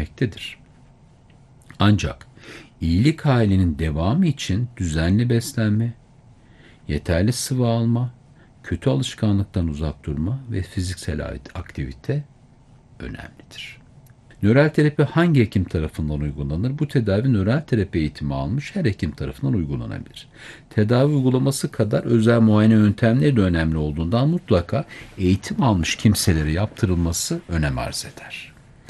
gerekmektedir. Ancak iyilik halinin devamı için düzenli beslenme, yeterli sıvı alma, kötü alışkanlıktan uzak durma ve fiziksel aktivite önemlidir. Nöral terapi hangi hekim tarafından uygulanır? Bu tedavi nöral terapi eğitimi almış her hekim tarafından uygulanabilir. Tedavi uygulaması kadar özel muayene yöntemleri de önemli olduğundan mutlaka eğitim almış kimselere yaptırılması önem arz eder.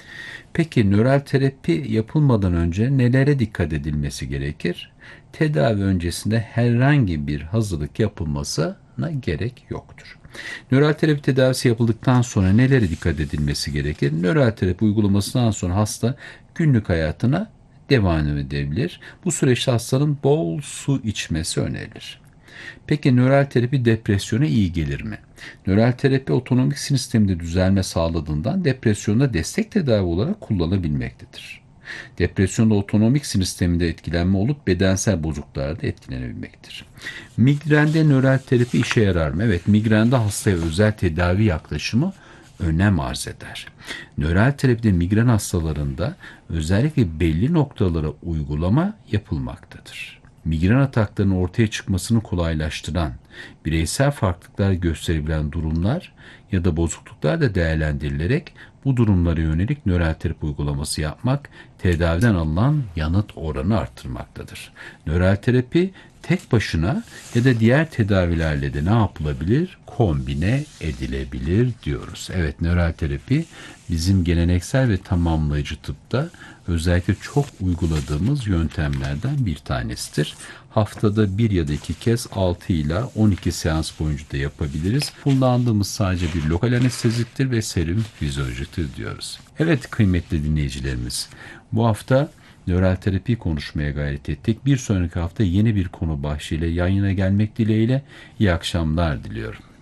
Peki nöral terapi yapılmadan önce nelere dikkat edilmesi gerekir? Tedavi öncesinde herhangi bir hazırlık yapılmasına gerek yoktur. Nöral terapi tedavisi yapıldıktan sonra nelere dikkat edilmesi gerekir? Nöral terapi uygulamasından sonra hasta günlük hayatına devam edebilir. Bu süreçte hastanın bol su içmesi önerilir. Peki nöral terapi depresyona iyi gelir mi? Nöral terapi otonomik sinir sisteminde düzelme sağladığından depresyonda destek tedavi olarak kullanılabilmektedir. Depresyonda otonomik sinir sisteminde etkilenme olup bedensel bozukluklarda etkilenebilmektedir. Migrende nöral terapi işe yarar mı? Evet, migrende hastaya özel tedavi yaklaşımı önem arz eder. Nöral terapide migren hastalarında özellikle belli noktalara uygulama yapılmaktadır. Migren ataklarının ortaya çıkmasını kolaylaştıran, bireysel farklılıklar gösterebilen durumlar ya da bozukluklar da değerlendirilerek bu durumlara yönelik nöral terapi uygulaması yapmak, tedaviden alınan yanıt oranı arttırmaktadır. Nöral terapi tek başına ya da diğer tedavilerle de ne yapılabilir? Kombine edilebilir diyoruz. Evet, nöral terapi bizim geleneksel ve tamamlayıcı tıpta özellikle çok uyguladığımız yöntemlerden bir tanesidir. Haftada 1 ya da 2 kez 6 ila 12 seans boyunca da yapabiliriz. Kullandığımız sadece bir lokal anesteziktir ve serum fizyolojiktir diyoruz. Evet kıymetli dinleyicilerimiz, bu hafta nöral terapi konuşmaya gayret ettik. Bir sonraki hafta yeni bir konu başlığıyla yayına gelmek dileğiyle iyi akşamlar diliyorum.